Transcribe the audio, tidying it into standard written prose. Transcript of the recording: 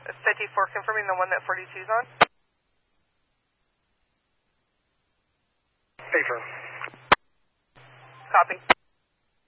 54 confirming the one that 42's on. Affirm. Copy.